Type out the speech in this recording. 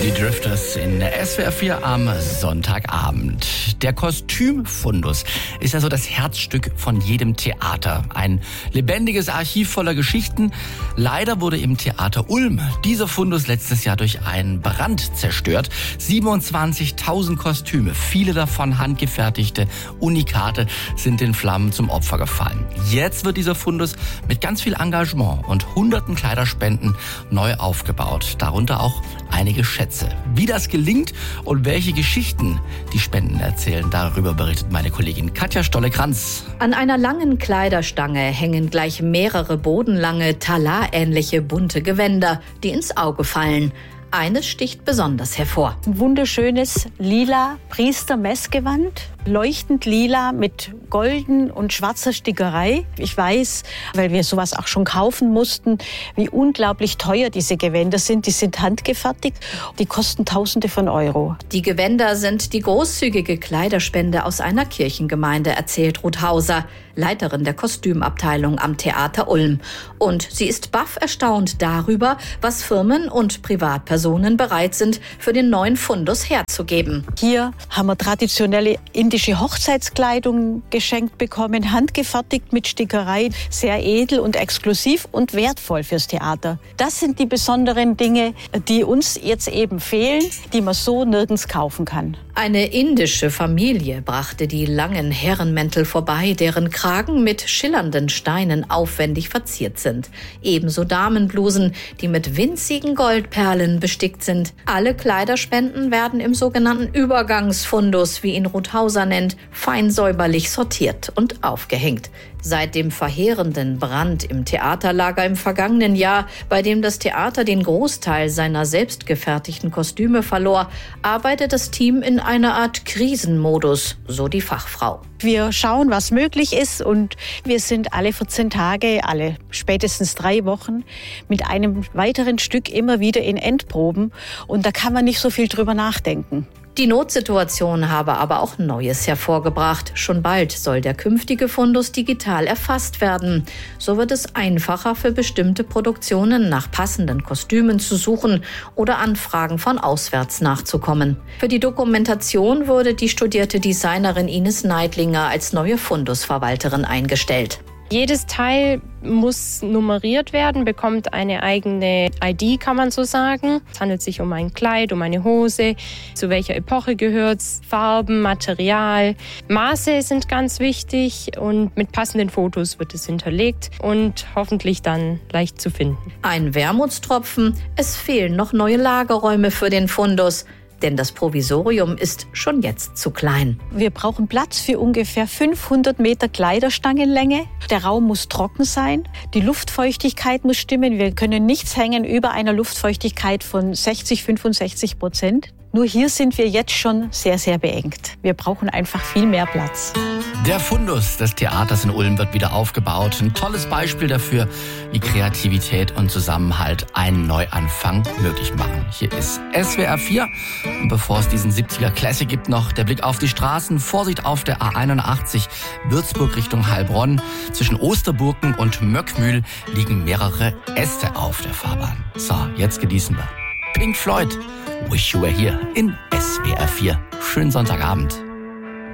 Die Drifters in SWR 4 am Sonntagabend. Der Kostümfundus ist ja so das Herzstück von jedem Theater. Ein lebendiges Archiv voller Geschichten. Leider wurde im Theater Ulm dieser Fundus letztes Jahr durch einen Brand zerstört. 27.000 Kostüme, viele davon handgefertigte Unikate, sind den Flammen zum Opfer gefallen. Jetzt wird dieser Fundus mit ganz viel Engagement und hunderten Kleiderspenden neu aufgebaut. Darunter auch einige Schätze. Wie das gelingt und welche Geschichten die Spenden erzählen, darüber berichtet meine Kollegin Katja Stolle-Kranz. An einer langen Kleiderstange hängen gleich mehrere bodenlange, talarähnliche bunte Gewänder, die ins Auge fallen. Eines sticht besonders hervor. Ein wunderschönes lila Priester-Messgewand, leuchtend lila mit golden und schwarzer Stickerei. Ich weiß, weil wir sowas auch schon kaufen mussten, wie unglaublich teuer diese Gewänder sind. Die sind handgefertigt, die kosten Tausende von Euro. Die Gewänder sind die großzügige Kleiderspende aus einer Kirchengemeinde, erzählt Ruth Hauser, Leiterin der Kostümabteilung am Theater Ulm. Und sie ist baff erstaunt darüber, was Firmen und Privatpersonen bereit sind, für den neuen Fundus herzugeben. Hier haben wir traditionelle indische Hochzeitskleidung geschenkt bekommen, handgefertigt mit Stickerei, sehr edel und exklusiv und wertvoll fürs Theater. Das sind die besonderen Dinge, die uns jetzt eben fehlen, die man so nirgends kaufen kann. Eine indische Familie brachte die langen Herrenmäntel vorbei, deren Kragen mit schillernden Steinen aufwendig verziert sind. Ebenso Damenblusen, die mit winzigen Goldperlen bestickt sind. Alle Kleiderspenden werden im sogenannten Übergangsfundus, wie ihn Ruth Hauser nennt, fein säuberlich sortiert und aufgehängt. Seit dem verheerenden Brand im Theaterlager im vergangenen Jahr, bei dem das Theater den Großteil seiner selbstgefertigten Kostüme verlor, arbeitet das Team in einer Art Krisenmodus, so die Fachfrau. Wir schauen, was möglich ist, und wir sind alle 14 Tage, alle spätestens 3 Wochen mit einem weiteren Stück immer wieder in Endproben, und da kann man nicht so viel drüber nachdenken. Die Notsituation habe aber auch Neues hervorgebracht. Schon bald soll der künftige Fundus digital erfasst werden. So wird es einfacher für bestimmte Produktionen nach passenden Kostümen zu suchen oder Anfragen von auswärts nachzukommen. Für die Dokumentation wurde die studierte Designerin Ines Neidlinger als neue Fundusverwalterin eingestellt. Jedes Teil muss nummeriert werden, bekommt eine eigene ID, kann man so sagen. Es handelt sich um ein Kleid, um eine Hose, zu welcher Epoche gehört es, Farben, Material. Maße sind ganz wichtig und mit passenden Fotos wird es hinterlegt und hoffentlich dann leicht zu finden. Ein Wermutstropfen, es fehlen noch neue Lagerräume für den Fundus. Denn das Provisorium ist schon jetzt zu klein. Wir brauchen Platz für ungefähr 500 Meter Kleiderstangenlänge. Der Raum muss trocken sein. Die Luftfeuchtigkeit muss stimmen. Wir können nichts hängen über einer Luftfeuchtigkeit von 60-65%. Nur hier sind wir jetzt schon sehr, sehr beengt. Wir brauchen einfach viel mehr Platz. Der Fundus des Theaters in Ulm wird wieder aufgebaut. Ein tolles Beispiel dafür, wie Kreativität und Zusammenhalt einen Neuanfang möglich machen. Hier ist SWR 4. Und bevor es diesen 70er Classic gibt, noch der Blick auf die Straßen. Vorsicht auf der A81 Würzburg Richtung Heilbronn. Zwischen Osterburken und Möckmühl liegen mehrere Äste auf der Fahrbahn. So, jetzt genießen wir Pink Floyd, Wish You Were Here in SWR 4. Schönen Sonntagabend.